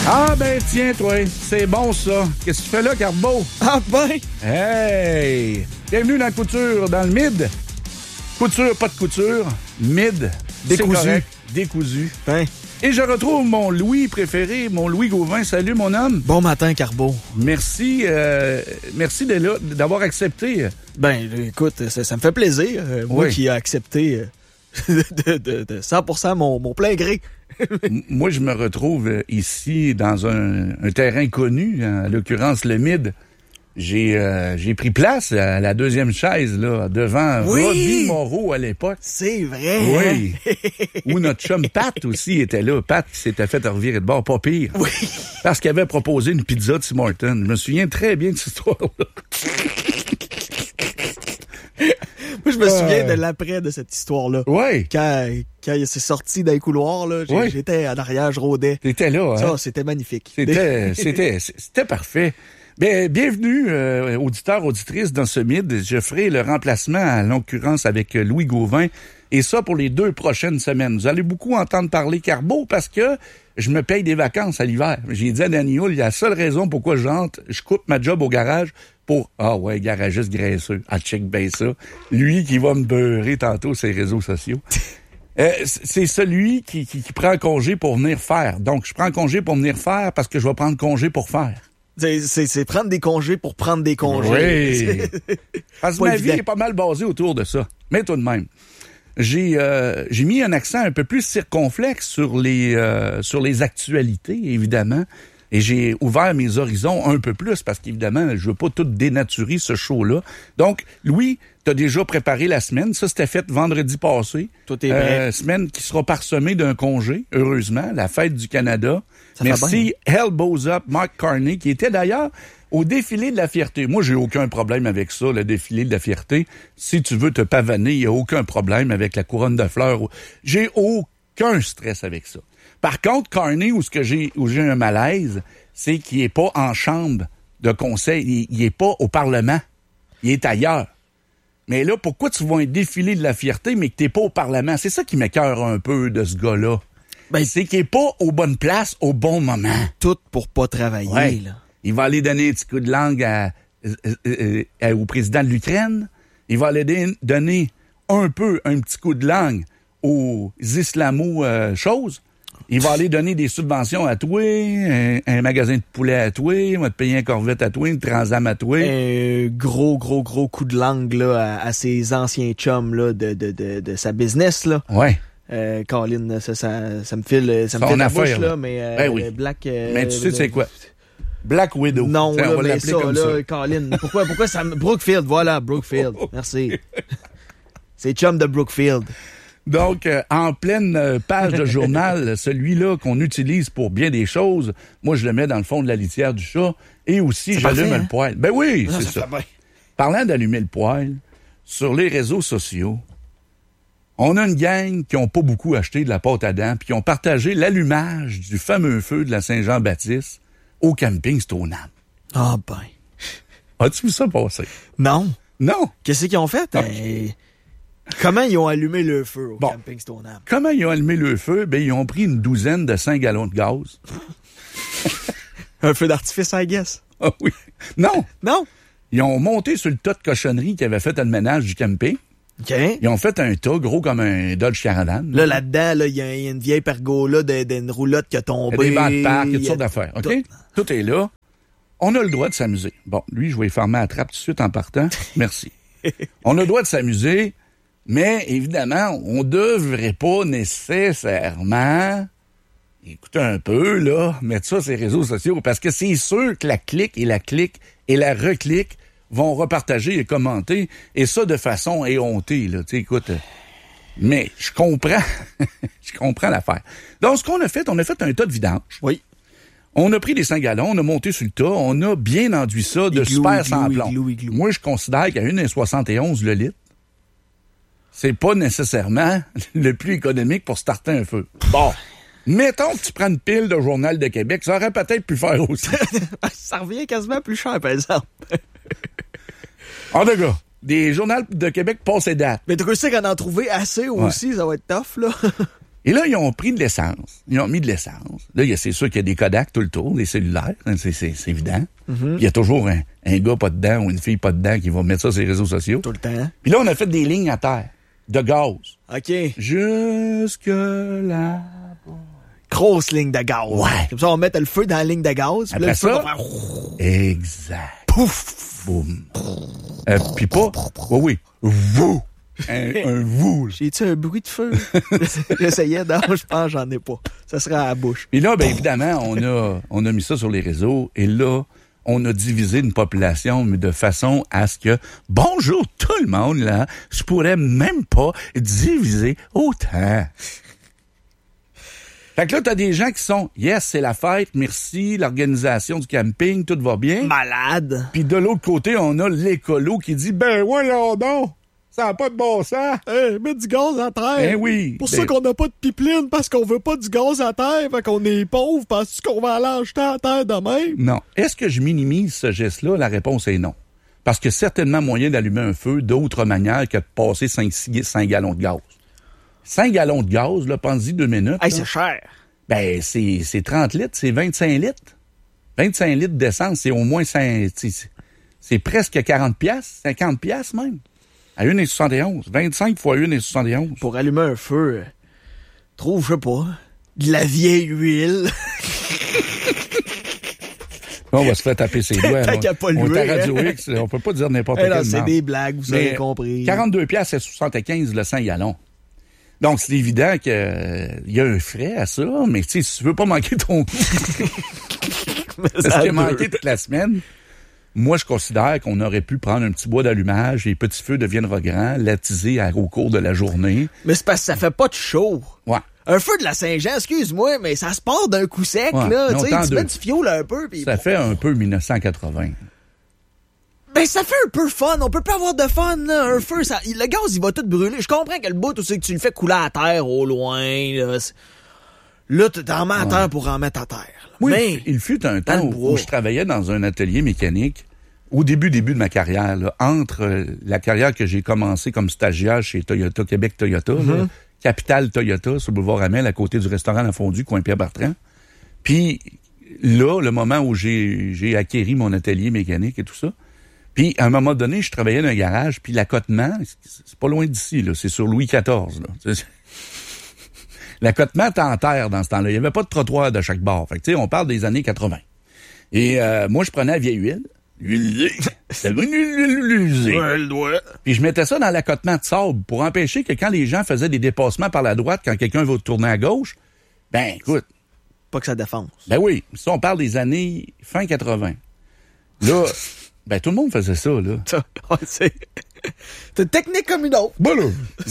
Ah ben tiens, toi, c'est bon ça. Qu'est-ce que tu fais là, Carbo? Ah ben! Hey! Bienvenue dans la couture, dans le mid. Couture, pas de couture. Mid. Décousu. C'est correct. Décousu. Ben. Et je retrouve mon Louis préféré, mon Louis Gauvin. Salut, mon homme. Bon matin, Carbo. Merci, merci d'avoir accepté. Ben, écoute, ça me fait plaisir. Moi Oui. qui ai accepté de 100% mon plein gré. Moi, je me retrouve ici dans un terrain connu, en l'occurrence le mid. J'ai pris place à la deuxième chaise, là, devant Oui! Robbie Moreau à l'époque. C'est vrai. Oui. Où notre chum Pat aussi était là. Pat qui s'était fait revirer de bord, pas pire. Oui. Parce qu'il avait proposé une pizza de Tim Hortons. Je me souviens très bien de cette histoire-là. Moi, je me souviens de l'après de cette histoire-là. Oui. Quand il s'est sorti dans les couloirs, là, Oui. j'étais en arrière, je rôdais. T'étais là, hein? Ça, c'était magnifique. C'était parfait. Ben, bienvenue, auditeurs, auditrices, dans ce mid. Je ferai le remplacement, à l'occurrence, avec Louis Gauvin. Et ça pour les 2 prochaines semaines. Vous allez beaucoup entendre parler Carbo parce que je me paye des vacances à l'hiver. J'ai dit à Daniel, il y a la seule raison pourquoi je coupe ma job au garage pour... Ah ouais, garagiste graisseux. Ah, check bien ça. Lui qui va me beurrer tantôt sur les réseaux sociaux. C'est celui qui prend congé pour venir faire. Donc, je prends congé pour venir faire parce que je vais prendre congé pour faire. C'est prendre des congés pour prendre des congés. Oui. Parce que ma vie est pas mal basée autour de ça. Mais tout de même. J'ai mis un accent un peu plus circonflexe sur les actualités, évidemment. Et j'ai ouvert mes horizons un peu plus parce qu'évidemment, je veux pas tout dénaturer ce show-là. Donc, Louis, t'as déjà préparé la semaine. Ça, c'était fait vendredi passé. Tout est prêt. Semaine qui sera parsemée d'un congé, heureusement, la fête du Canada. Ça Merci, Hellbows Up, Mark Carney, qui était d'ailleurs au défilé de la fierté. Moi, j'ai aucun problème avec ça, le défilé de la fierté. Si tu veux te pavaner, il n'y a aucun problème avec la couronne de fleurs. J'ai aucun stress avec ça. Par contre, Carney, où j'ai un malaise, c'est qu'il est pas en chambre de conseil. Il est pas au Parlement. Il est ailleurs. Mais là, pourquoi tu vois un défilé de la fierté, mais que t'es pas au Parlement? C'est ça qui m'écoeure un peu de ce gars-là. Ben, c'est qu'il est pas aux bonnes places au bon moment. Tout pour pas travailler, Ouais. là. Il va aller donner un petit coup de langue au président de l'Ukraine. Il va aller donner un petit coup de langue aux islamo-choses. Il va aller donner des subventions à toi, un magasin de poulet à toi, il va te payer un Corvette à toi, une Transam à toi. Un gros coup de langue là, à ses anciens chums là, de sa business. Là. Ouais. Colin, ça me file la bouche, là, mais ben oui. Black... mais tu sais, c'est quoi? Black Widow. Non, T'sais, là, on va mais l'appeler ça, comme là, ça. Colin, pourquoi ça me... Brookfield, voilà, Brookfield. Merci. C'est chum de Brookfield. Donc, en pleine page de journal, celui-là qu'on utilise pour bien des choses, moi, je le mets dans le fond de la litière du chat et aussi, C'est j'allume parfait, le poêle. Ben oui, Non, c'est ça. fait bien. Parlant d'allumer le poêle, sur les réseaux sociaux, on a une gang qui ont pas beaucoup acheté de la pâte à dents puis qui ont partagé l'allumage du fameux feu de la Saint-Jean-Baptiste au camping Stoneham. Ah ben. As-tu vu ça passer? Non. Non. Qu'est-ce qu'ils ont fait? Comment ils ont allumé le feu au Bon. camping Stoneham? Comment ils ont allumé le feu? Ben, ils ont pris une douzaine de 5 gallons de gaz. Un feu d'artifice, I guess. Ah oui. Non. Non? Ils ont monté sur le tas de cochonneries qu'ils avaient fait à le ménage du camping. OK. Ils ont fait un tas gros comme un Dodge Caravan. Là, là-dedans, il y a une vieille pergola d'une roulotte qui a Il y tombé. a des bancs de parc, il y a toutes sortes d'affaires. OK? Tout est là. On a le droit de s'amuser. Bon, lui, je vais lui fermer la trappe tout de suite en partant. Merci. On a le droit de s'amuser, mais évidemment, on devrait pas nécessairement... Écoutez un peu, là, mettre ça sur les réseaux sociaux, parce que c'est sûr que la clique et la reclique vont repartager et commenter, et ça de façon éhontée, là. Tu sais, écoute, mais je comprends, je comprends l'affaire. Donc, ce qu'on a fait, on a fait un tas de vidange. Oui. On a pris des 5 gallons, on a monté sur le tas, on a bien enduit ça de super sans plomb. Moi, je considère qu'à 1,71 le litre, c'est pas nécessairement le plus économique pour starter un feu. Bon. Mettons que tu prends une pile de Journal de Québec, ça aurait peut-être pu faire aussi. Ça revient quasiment plus cher, par exemple. En tout cas, des Journal de Québec passent et date. Mais tu sais qu'en trouver assez aussi, ça va être tough, là. Et là, ils ont pris de l'essence. Ils ont mis de l'essence. Là, c'est sûr qu'il y a des Kodak tout le tour, des cellulaires. Hein, c'est évident. Il y a toujours un gars pas dedans ou une fille pas dedans qui va mettre ça sur les réseaux sociaux. Tout le temps. Puis là, on a fait des lignes à terre de gaz. OK. Jusque là. Grosse ligne de gaz. Ouais. Comme ça, on met le feu dans la ligne de gaz. Puis là, Après le feu ça, va faire... exact. Pouf! Boum. Puis pas... Oui. Vou. Un vou. J'ai-tu un bruit de feu? J'essayais, non, je pense que j'en ai pas. Ça serait à la bouche. Puis là, bien évidemment, on a mis ça sur les réseaux. Et là, on a divisé une population mais de façon à ce que, bonjour tout le monde, là, je pourrais même pas diviser autant. Fait que là, t'as des gens qui sont, yes, c'est la fête, merci, l'organisation du camping, tout va bien. Malade. Puis de l'autre côté, on a l'écolo qui dit, ben voyons donc, ça n'a pas de bon sens. Hey, mets du gaz à terre. Ben oui. Pour ça qu'on n'a pas de pipeline, parce qu'on veut pas du gaz à terre, fait qu'on est pauvre, parce qu'on va aller acheter à terre demain. Non. Est-ce que je minimise ce geste-là? La réponse est non. Parce qu'il y a certainement moyen d'allumer un feu d'autre manière que de passer 5 gallons de gaz. 5 gallons de gaz, là, pensez-y 2 minutes. Hey, là. c'est cher. Ben, c'est 30 litres, c'est 25 litres. 25 litres d'essence, c'est au moins 5, c'est presque 40 piastres, 50 piastres même. À 1,71. 25 fois 1,71. Pour allumer un feu, trouve, je sais pas, de la vieille huile. On va se faire taper ses doigts. Tant qu'à pas on est à louer, Radio hein. X, on peut pas dire n'importe Hey, quelle non, c'est marque. des blagues, vous avez compris. 42 piastres, c'est 75 le 5 gallons. Donc, c'est évident qu'il y a un frais à ça, mais tu sais, si tu veux pas manquer ton coup, parce qu'il a manqué toute la semaine, moi, je considère qu'on aurait pu prendre un petit bois d'allumage, les petits feux deviennent grands, l'attiser au cours de la journée. Mais c'est parce que ça fait pas de chaud. Ouais. Un feu de la Saint-Jean, excuse-moi, mais ça se part d'un coup sec, Ouais, là. non, Tu sais, tant tu de- mets du fioul un peu, pis Ça fait un peu 1980. ben, ça fait un peu fun. On peut pas avoir de fun, là. Un feu, ça, le gaz, il va tout brûler. Je comprends que le bout, c'est que tu le fais couler à terre au loin, là. Là, tu t'en mets à terre pour en mettre à terre. Là. Oui, Mais, il fut un dans temps le bois. où je travaillais dans un atelier mécanique, au début de ma carrière, là, entre la carrière que j'ai commencé comme stagiaire chez Toyota, Québec Toyota, là, Capital Toyota, sur le boulevard Amel, à côté du restaurant La Fondue, coin Pierre-Bertrand. Puis là, le moment où j'ai acquéri mon atelier mécanique et tout ça, puis à un moment donné, je travaillais dans un garage, puis l'accotement, c'est pas loin d'ici, là, c'est sur Louis XIV, là. L'accotement était en terre dans ce temps-là. Il n'y avait pas de trottoir de chaque bord. Fait que, tu sais, on parle des années 80. Et moi, je prenais la vieille huile. L'huile. C'était une huile usée. ouais, le doigt. Puis je mettais ça dans l'accotement de sable pour empêcher que quand les gens faisaient des dépassements par la droite, quand quelqu'un va tourner à gauche, ben écoute, Pas que ça défonce. ben oui, ça on parle des années fin 80. Là, ben tout le monde faisait ça, là. Ça, ouais, c'est une technique comme une autre. Ben là,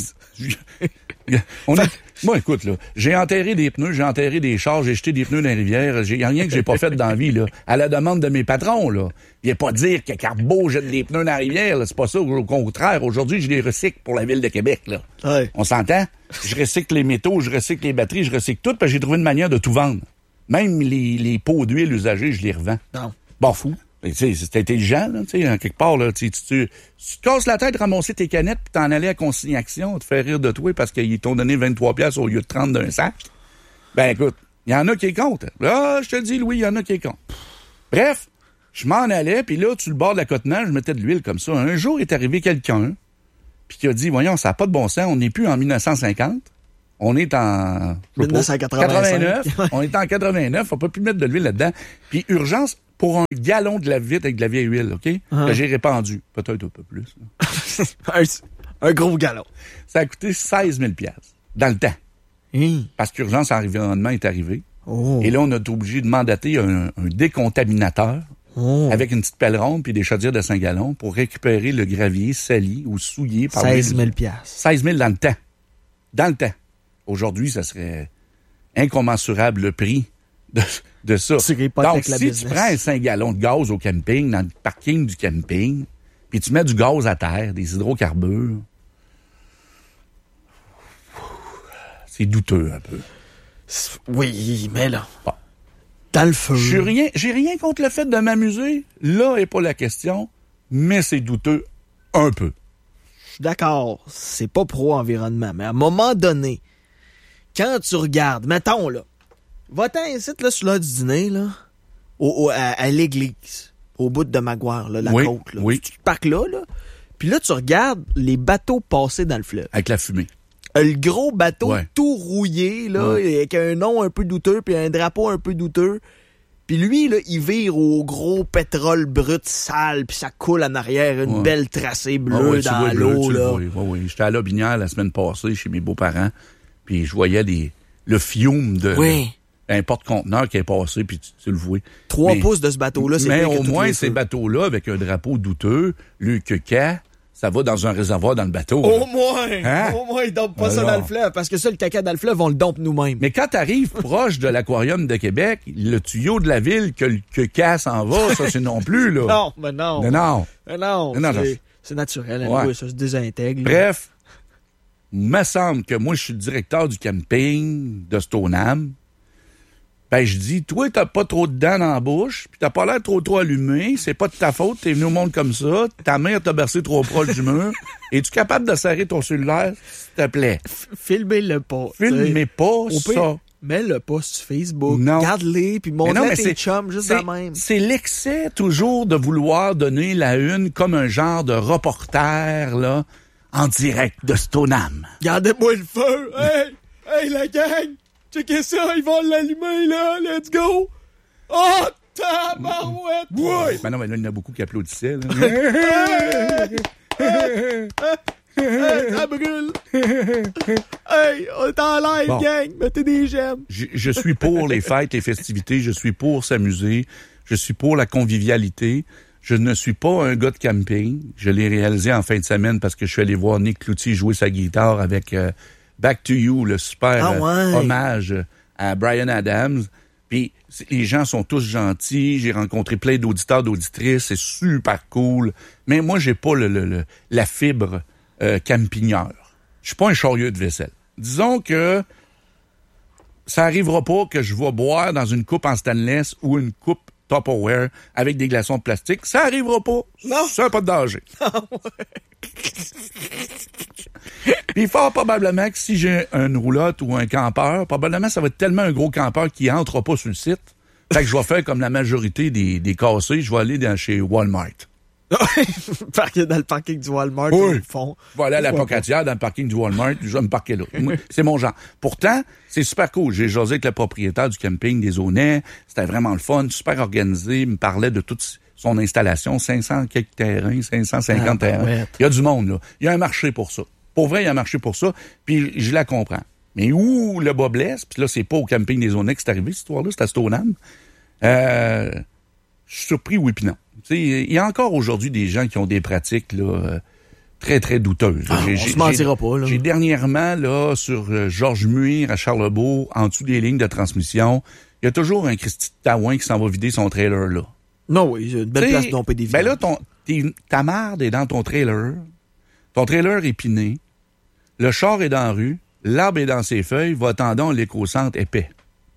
moi, écoute, là, j'ai enterré des pneus, j'ai enterré des chars, j'ai jeté des pneus dans les rivières. Il n'y a rien que j'ai pas fait dans la vie, là. À la demande de mes patrons, là. Il n'y a pas de dire que Carbo jette des pneus dans la rivière, là. C'est pas ça. Au contraire, aujourd'hui, je les recycle pour la Ville de Québec, là. Ouais. On s'entend? Je recycle les métaux, je recycle les batteries, je recycle tout, parce que j'ai trouvé une manière de tout vendre. Même les pots d'huile usagés, je les revends. Non. Bon, fou. Tu sais, c'est intelligent, là, tu sais, en quelque part, là, tu te casses la tête, ramasser tes canettes, puis t'en aller à consignation, te faire rire de toi parce qu'ils t'ont donné 23 piastres au lieu de 30 d'un sac. Ben, écoute, il y en a qui est contre. Ah, je te le dis, Louis, il y en a qui est contre. Bref, je m'en allais, puis là, sur le bord de l'accotement, je mettais de l'huile comme ça. Un jour est arrivé quelqu'un, puis qui a dit, voyons, ça n'a pas de bon sens, on n'est plus en 1950. On est en... 1985. 89. On est en 89, on peut plus mettre de l'huile là-dedans. Puis urgence pour un gallon de lave-vite avec de la vieille huile, OK? Que j'ai répandu. Peut-être un peu plus. Là. un gros galon. Ça a coûté 16 000 dans le temps. Hi. Parce qu'urgence environnement est arrivé. Oh. Et là, on a été obligé de mandater un décontaminateur avec une petite pelle ronde puis des chaudières de 5 gallons pour récupérer le gravier sali ou souillé par 16 000 16 000 dans le temps. Dans le temps. Aujourd'hui, ça serait incommensurable le prix de ça. Donc, si tu prends un 5 gallons de gaz au camping, dans le parking du camping, puis tu mets du gaz à terre, des hydrocarbures, c'est douteux un peu. Oui, mais là, Bon. dans le feu. J'ai rien contre le fait de m'amuser. Là est pas la question, mais c'est douteux un peu. Je suis d'accord, c'est pas pro-environnement, mais à un moment donné, quand tu regardes, mettons, là, va-t'en ici, là, sur l'heure du dîner, là, à l'église, au bout de Maguire, là, la côte, là. Oui. Tu te parques là, puis là, tu regardes les bateaux passer dans le fleuve. Avec la fumée. Le gros bateau tout rouillé, là, avec un nom un peu douteux, puis un drapeau un peu douteux. Puis lui, là, il vire au gros pétrole brut sale, puis ça coule en arrière, une belle tracée bleue dans l'eau, là. Oui. J'étais à Lobinière la semaine passée chez mes beaux-parents, puis je voyais le fiume de un porte-conteneur qui est passé, puis tu le vois. 3 pouces de ce bateau-là, c'est mais pire que au tous moins, les ces feux. bateaux-là, avec un drapeau douteux, le caca, ça va dans un réservoir dans le bateau. Au moins, ils dompent pas ça dans le fleuve, parce que ça, le caca dans le fleuve, on le dompe nous-mêmes. Mais quand t'arrives proche de l'aquarium de Québec, le tuyau de la ville que le caca s'en va, ça, c'est non plus, là. Non, mais non. C'est naturel, ça se désintègre. Bref, me semble que moi, je suis le directeur du camping de Stoneham. Ben, je dis, toi, t'as pas trop de dents dans la bouche, puis t'as pas l'air trop allumé, c'est pas de ta faute, t'es venu au monde comme ça, ta mère t'a bercé trop proche du mur. Es-tu capable de serrer ton cellulaire, s'il te plaît? Filmez-le pas. Filmez pas ça. Mets-le pas sur Facebook. Non. Garde-les, puis montre-le à tes chums, juste de même. C'est l'excès, toujours, de vouloir donner la une comme un genre de reporter, là, en direct de Stoneham. Gardez-moi le feu! Hey, la gang! Checkez ça, ils vont l'allumer, là! Let's go! Oh, tabarouette! Ouais! Ben non, mais là, il y en a beaucoup qui applaudissaient, là. Ça brûle! Hey, on est en live, gang! Mettez des j'aime! Je suis pour les fêtes, les festivités, je suis pour s'amuser, je suis pour la convivialité. Je ne suis pas un gars de camping. Je l'ai réalisé en fin de semaine parce que je suis allé voir Nick Cloutier jouer sa guitare avec Back to You, le super hommage à Bryan Adams. Puis les gens sont tous gentils. J'ai rencontré plein d'auditeurs, d'auditrices. C'est super cool. Mais moi, j'ai pas la fibre campineur. Je suis pas un chariot de vaisselle. Disons que ça arrivera pas que je vais boire dans une coupe en stainless ou une coupe Tupperware avec des glaçons de plastique. Ça arrivera pas. Non. Ça n'a pas de danger. Puis fort probablement que si j'ai une roulotte ou un campeur, probablement ça va être tellement un gros campeur qui entrera pas sur le site. Fait que je vais faire comme la majorité des cassés, je vais aller chez Walmart. Parquer dans le parking du Walmart au fond. Je vais aller à la Pocatière dans le parking du Walmart, je vais me parquer là. C'est mon genre. Pourtant, c'est super cool. J'ai jasé avec le propriétaire du camping des Aunais. C'était vraiment le fun, super organisé. Il me parlait de toute son installation, 500 quelques terrains, 550 terrains. Il y a du monde, là. Il y a un marché pour ça. Pour vrai, il y a un marché pour ça, puis je la comprends. Mais où le bas blesse, puis là, c'est pas au camping des Aunais que c'est arrivé, cette histoire-là, c'est à Stoneham. Je suis surpris, oui, puis non. Il y a encore aujourd'hui des gens qui ont des pratiques là, très, très douteuses. On se mentira pas. Là. J'ai dernièrement, là, sur Georges Muir à Charlebourg, en dessous des lignes de transmission, il y a toujours un Christy de Taouin qui s'en va vider son trailer là. Non, oui, c'est une belle place d'on peut des Ben là, ta marde est dans ton trailer est piné, le char est dans la rue, l'arbre est dans ses feuilles, va attendons l'éco-centre épais.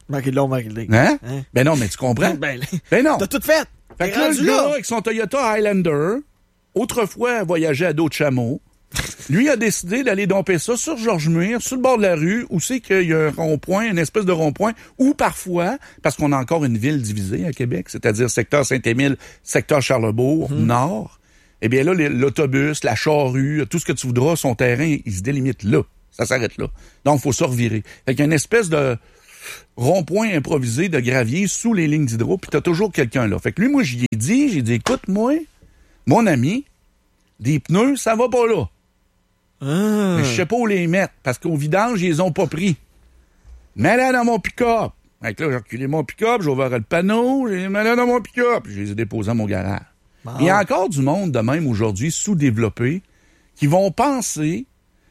Hein? Ben non, mais tu comprends? Ben non. T'as tout fait. Fait que là, le gars, avec son Toyota Highlander, autrefois voyageait à dos de chameau, lui a décidé d'aller domper ça sur Georges Muir, sur le bord de la rue, où c'est qu'il y a un rond-point, une espèce de rond-point, ou parfois, parce qu'on a encore une ville divisée à Québec, c'est-à-dire secteur Saint-Émile, secteur Charlebourg, nord, eh bien là, l'autobus, la charrue, tout ce que tu voudras, son terrain, il se délimite là. Ça s'arrête là. Donc, il faut se revirer. Fait qu'il y a une espèce de rond-point improvisé de gravier sous les lignes d'hydro, puis t'as toujours quelqu'un là. Fait que lui, moi, j'ai dit, écoute, moi, mon ami, des pneus, ça va pas là. Mais je sais pas où les mettre, parce qu'au vidange, ils les ont pas pris. Mets-les dans mon pick-up. Fait que là, j'ai reculé mon pick-up, j'ai ouvert le panneau, j'ai mis dans mon pick-up, puis je les ai déposés à mon garage. Wow. Il y a encore du monde de même aujourd'hui, sous-développé, qui vont penser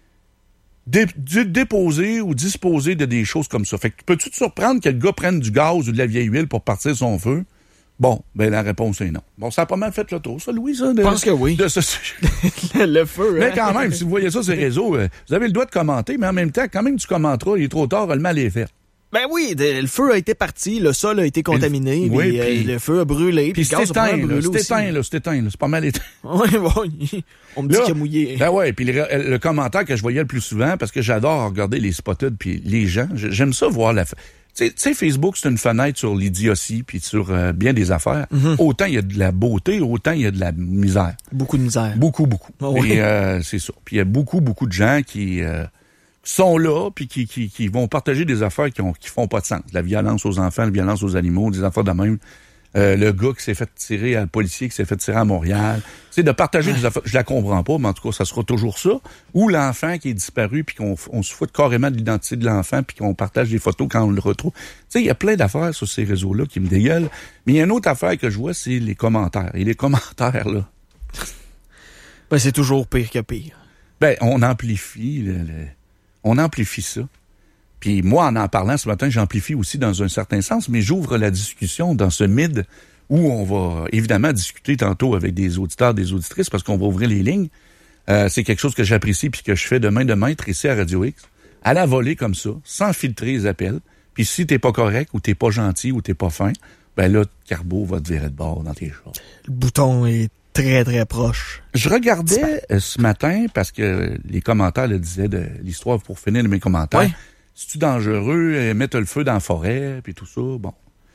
déposer ou disposer de des choses comme ça. Fait que peux-tu te surprendre que le gars prenne du gaz ou de la vieille huile pour partir son feu? Bon, ben la réponse est non. Bon, ça a pas mal fait le tour, ça, Louis, ça? Je pense que oui. De ce sujet. Le feu, hein? Mais quand même, si vous voyez ça sur les réseaux, vous avez le droit de commenter, mais en même temps, quand même tu commenteras, il est trop tard, le mal est fait. Ben oui, le feu a été parti, le sol a été contaminé, puis le feu a brûlé, puis le gaz a brûlé aussi. C'est éteint, c'est pas mal éteint. Oui, bon, on me dit qu'il a mouillé. Ben ouais, puis le commentaire que je voyais le plus souvent, parce que j'adore regarder les spotted puis les gens, j'aime ça voir tu sais, Facebook, c'est une fenêtre sur l'idiotie puis sur bien des affaires. Mm-hmm. Autant il y a de la beauté, autant il y a de la misère. Beaucoup de misère. Beaucoup. Oh, oui. Et c'est ça. Puis il y a beaucoup de gens qui sont là puis qui vont partager des affaires qui font pas de sens. La violence aux enfants, la violence aux animaux, des affaires de même. Le gars qui s'est fait tirer, le policier qui s'est fait tirer à Montréal. C'est de partager des affaires. Je la comprends pas, mais en tout cas, ça sera toujours ça. Ou l'enfant qui est disparu puis qu'on se fout carrément de l'identité de l'enfant puis qu'on partage des photos quand on le retrouve. Tu sais, il y a plein d'affaires sur ces réseaux-là qui me dégueulent. Mais il y a une autre affaire que je vois, c'est les commentaires. Et les commentaires, là. Ben, c'est toujours pire que pire. Ben, on amplifie on amplifie ça. Puis moi, en parlant ce matin, j'amplifie aussi dans un certain sens, mais j'ouvre la discussion dans ce mid où on va évidemment discuter tantôt avec des auditeurs, des auditrices, parce qu'on va ouvrir les lignes. C'est quelque chose que j'apprécie puis que je fais de main de maître ici à Radio X. À la volée comme ça, sans filtrer les appels. Puis si t'es pas correct ou t'es pas gentil ou t'es pas fin, ben là, Carbo va te virer de bord dans tes choses. Le bouton est très, très proche. Je regardais ce matin, parce que les commentaires le disaient de l'histoire pour finir de mes commentaires. Ouais. C'est-tu dangereux, mettre le feu dans la forêt, puis tout ça, bon.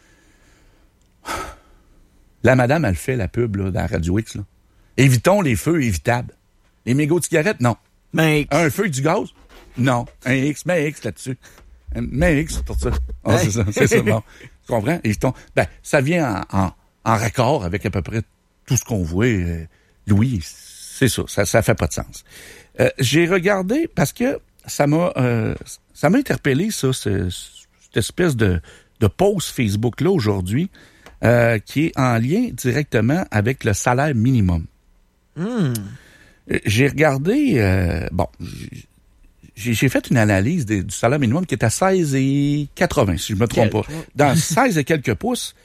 La madame, elle fait la pub, là, dans Radio X, là. Évitons les feux évitables. Les mégots de cigarettes, non. Mais... Un feu avec du gaz? Non. Un X, mets un X là-dessus. Mets un X pour ça. Ah, c'est ça, bon. Tu comprends? Évitons. Ben, ça vient en raccord avec à peu près tout ce qu'on voit. Louis, c'est ça fait pas de sens. J'ai regardé, parce que ça m'a interpellé, ça, cette espèce de post Facebook-là aujourd'hui, qui est en lien directement avec le salaire minimum. J'ai regardé, j'ai fait une analyse du salaire minimum qui est à 16,80, si je me trompe pas. Dans 16 et quelques pouces,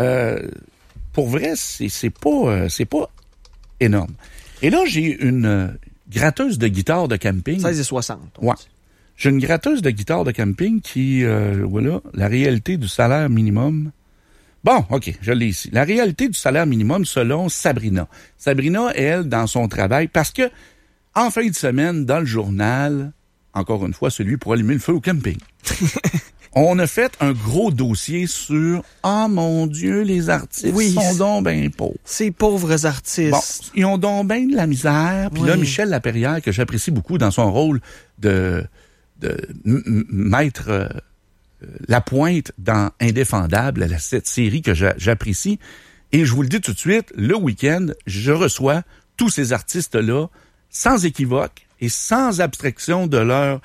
pour vrai, c'est pas énorme. Et là, j'ai une gratteuse de guitare de camping. 16,60. Ouais. J'ai une gratteuse de guitare de camping qui, voilà, la réalité du salaire minimum. Bon, OK, je l'ai ici. La réalité du salaire minimum selon Sabrina. Sabrina, elle, dans son travail, parce que, en fin de semaine, dans le journal, encore une fois, celui pour allumer le feu au camping, on a fait un gros dossier sur « Ah, mon Dieu, les artistes sont donc ben pauvres. » Ces pauvres artistes. Bon, ils ont donc ben de la misère. Puis là, Michel Lapierre, que j'apprécie beaucoup dans son rôle de mettre la pointe dans Indéfendable, cette série que j'apprécie. Et je vous le dis tout de suite, le week-end, je reçois tous ces artistes-là sans équivoque et sans abstraction de leur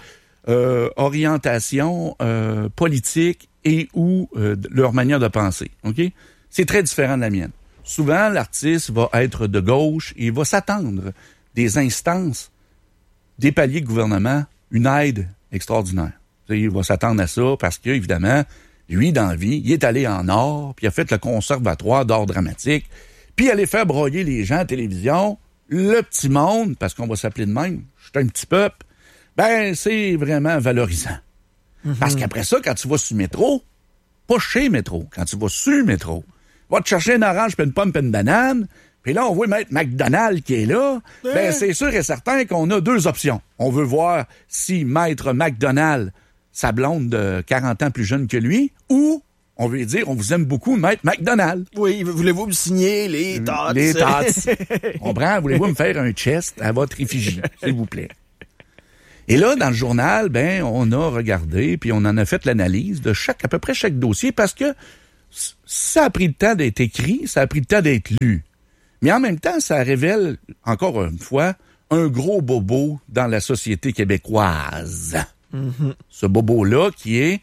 orientation politique et ou leur manière de penser. OK? C'est très différent de la mienne. Souvent, l'artiste va être de gauche et il va s'attendre des instances, des paliers de gouvernement, une aide extraordinaire. Il va s'attendre à ça parce que, évidemment, lui, dans la vie, il est allé en or, puis il a fait le conservatoire d'art dramatique, puis il allait faire broyer les gens à la télévision, le petit monde, parce qu'on va s'appeler de même, je suis un petit peuple, ben, c'est vraiment valorisant. Mm-hmm. Parce qu'après ça, quand tu vas sur le métro, pas chez métro, quand tu vas sur le métro, va te chercher une orange, puis une pomme, puis une banane, puis là, on voit Maître McDonald qui est là, ben, c'est sûr et certain qu'on a deux options. On veut voir si Maître McDonald, sa blonde de 40 ans plus jeune que lui, ou on veut dire, on vous aime beaucoup, Maître McDonald. Oui, voulez-vous me signer les tots? Les tots. On prend, voulez-vous me faire un chest à votre effigie, s'il vous plaît? Et là, dans le journal, ben, on a regardé, puis on en a fait l'analyse de à peu près chaque dossier, parce que ça a pris le temps d'être écrit, ça a pris le temps d'être lu. Mais en même temps, ça révèle, encore une fois, un gros bobo dans la société québécoise. Mm-hmm. Ce bobo-là qui est...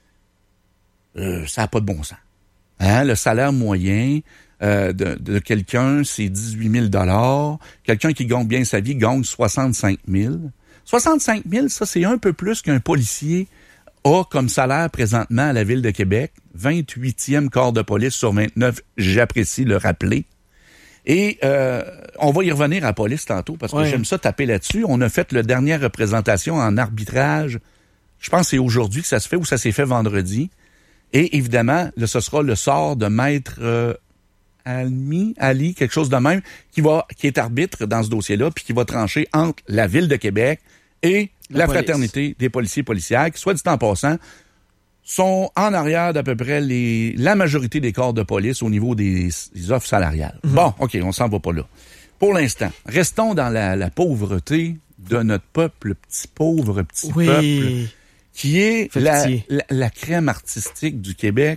ça n'a pas de bon sens. Hein? Le salaire moyen de quelqu'un, c'est 18 000 $. Quelqu'un qui gagne bien sa vie gagne 65 000 $. 65 000 $, ça, c'est un peu plus qu'un policier a comme salaire présentement à la Ville de Québec. 28e corps de police sur 29, j'apprécie le rappeler. Et on va y revenir à la police tantôt, parce que j'aime ça taper là-dessus. On a fait la dernière représentation en arbitrage Je pense que c'est aujourd'hui que ça se fait ou ça s'est fait vendredi. Et évidemment, là, ce sera le sort de Maître Ali, quelque chose de même, qui est arbitre dans ce dossier-là, puis qui va trancher entre la Ville de Québec et la Fraternité des policiers et policières, qui, soit dit en passant, sont en arrière d'à peu près la majorité des corps de police au niveau des offres salariales. Bon, OK, on s'en va pas là. Pour l'instant, restons dans la pauvreté de notre peuple, le petit pauvre petit peuple, qui est la crème artistique du Québec.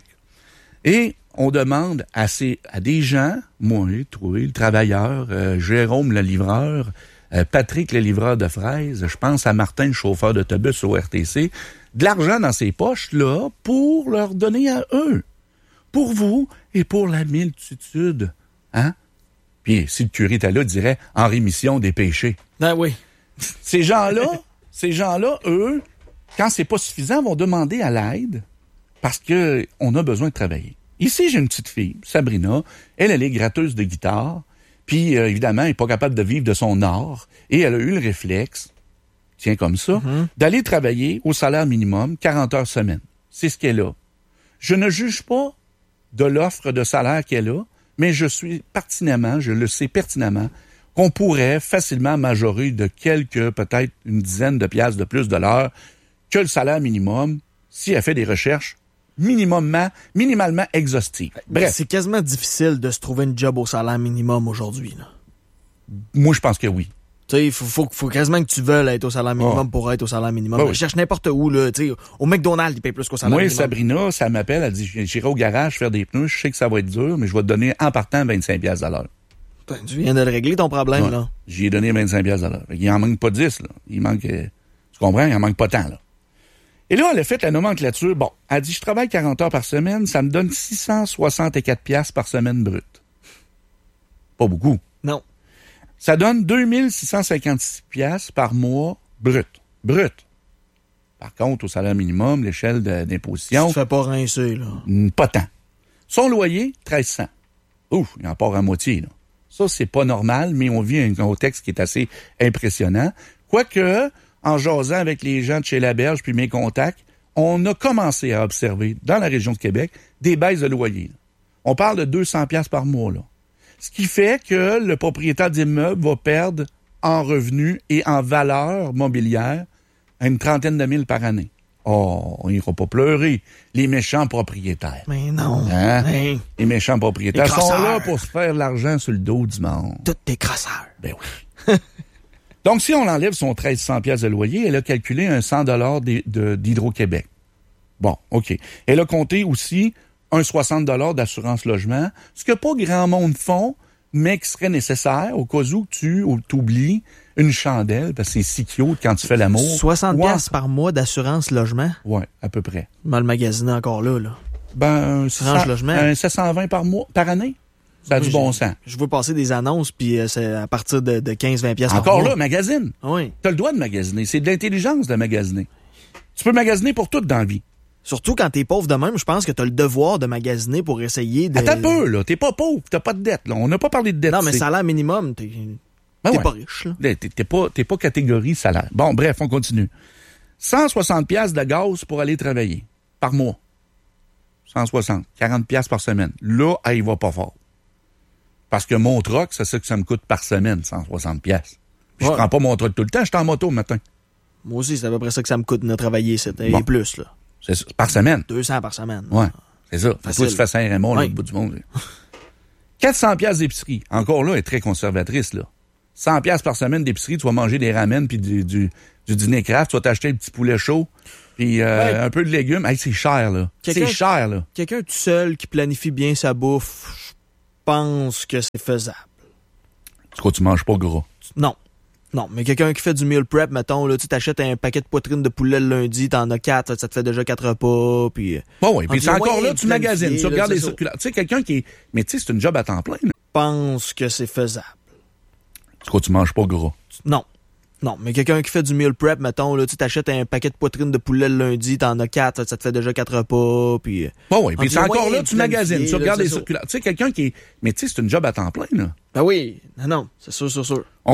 Et on demande à des gens, moi, toi, le travailleur, Jérôme le livreur, Patrick le livreur de fraises, je pense à Martin le chauffeur d'autobus au RTC, de l'argent dans ses poches, là, pour leur donner à eux. Pour vous et pour la multitude. Hein? Puis, si le curé était là, il dirait « en rémission des péchés ». Ben oui. Ces gens-là, eux, quand c'est pas suffisant, vont demander à l'aide parce que on a besoin de travailler. Ici, j'ai une petite fille, Sabrina. Elle est gratteuse de guitare. Puis, évidemment, elle n'est pas capable de vivre de son art. Et elle a eu le réflexe, tiens comme ça, d'aller travailler au salaire minimum, 40 heures semaine. C'est ce qu'elle a. Je ne juge pas de l'offre de salaire qu'elle a, mais je le sais pertinemment, qu'on pourrait facilement majorer de peut-être une dizaine de piastres de plus de l'heure que le salaire minimum si elle fait des recherches minimalement exhaustives. Bref. C'est quasiment difficile de se trouver une job au salaire minimum aujourd'hui, là. Moi, je pense que oui. Tu sais, il faut quasiment que tu veuilles être au salaire minimum pour être au salaire minimum. Je cherche n'importe où, là. Tu sais, au McDonald's, ils payent plus qu'au salaire minimum. Moi, Sabrina, ça m'appelle, elle dit, j'irai au garage faire des pneus, je sais que ça va être dur, mais je vais te donner en partant 25 piastres à l'heure. Tu viens de le régler, ton problème, là. J'y ai donné 25 piastres à l'heure. Il en manque pas 10, là. Il manque, tu comprends? Il en manque pas tant, là. Et là, elle a fait la nomenclature. Bon, elle dit, je travaille 40 heures par semaine, ça me donne 664 piastres par semaine brute. Pas beaucoup. Non. Ça donne 2656 piastres par mois brut. Par contre, au salaire minimum, l'échelle d'imposition... Tu te fais pas rincer, là. Pas tant. Son loyer, 1300. Ouf, il en part à moitié, là. Ça, c'est pas normal, mais on vit un contexte qui est assez impressionnant. Quoique, en jasant avec les gens de chez Laberge puis mes contacts, on a commencé à observer, dans la région de Québec, des baisses de loyer. Là. On parle de 200 piastres par mois, là. Ce qui fait que le propriétaire d'immeuble va perdre en revenus et en valeur mobilière une trentaine de mille par année. Oh, on n'ira pas pleurer. Les méchants propriétaires. Mais non. Hein? Hey. Les méchants propriétaires sont là pour se faire de l'argent sur le dos du monde. Tous tes crosseurs. Ben oui. Donc, si on enlève son 1300 piastres de loyer, elle a calculé un 100 $ d'Hydro-Québec. Bon, OK. Elle a compté aussi un 60 $ d'assurance logement, ce que pas grand monde font, mais qui serait nécessaire au cas où tu t'oublies une chandelle, parce que c'est si cute quand tu fais l'amour. 60 piastres par mois d'assurance logement? Oui, à peu près. Mal magasiné encore là. Ben, logement. Un 720 par année. Ça a du bon sens. Je veux passer des annonces, puis c'est à partir de 15-20 piastres par mois. Encore là, magasine. Oui. T'as le droit de magasiner. C'est de l'intelligence de magasiner. Tu peux magasiner pour tout dans la vie. Surtout quand t'es pauvre de même, je pense que t'as le devoir de magasiner pour essayer de... Attends un peu, là. T'es pas pauvre, t'as pas de dette, là. On n'a pas parlé de dette. Non, mais salaire minimum, t'es pas riche, là. T'es pas catégorie salaire. Bon, bref, on continue. 160 piastres de gaz pour aller travailler. Par mois. 160. 40 piastres par semaine. Là, il va pas fort. Parce que mon truck, c'est ça que ça me coûte par semaine, 160 piastres. Puis je prends pas mon truck tout le temps, je suis en moto le matin. Moi aussi, c'est à peu près ça que ça me coûte de travailler, et plus, là. C'est ça, par semaine. 200 par semaine. Ouais, c'est ça. Faut que tu fais Saint-Raymond, là, au bout du monde. 400 piastres d'épicerie. Encore là, elle est très conservatrice, là. 100 piastres par semaine d'épicerie, tu vas manger des ramen puis du dîner craft, tu vas t'acheter un petit poulet chaud puis un peu de légumes. Hey, c'est cher, là. C'est cher, là. Quelqu'un tout seul qui planifie bien sa bouffe, je pense que c'est faisable. Tu crois que tu manges pas gras? Non, mais quelqu'un qui fait du meal prep, mettons, là, tu t'achètes un paquet de poitrine de poulet le lundi, t'en as 4, ça te fait déjà 4 repas, puis... Bon, oui, puis c'est encore là, tu magasines, tu regardes les circulaires. Tu sais, quelqu'un qui est... Mais tu sais, c'est une job à temps plein, là. Je pense que c'est faisable. Tu crois que tu manges pas gras? Non, mais quelqu'un qui fait du meal prep, mettons, là, tu t'achètes un paquet de poitrine de poulet le lundi, t'en as 4, ça te fait déjà 4 repas, puis... Bon, oui, puis c'est encore là, tu magasines, tu regardes les circulaires. Tu sais, quelqu'un qui est... Mais tu sais, c'est une job à temps plein, là. Ben oui, non, c'est sûr.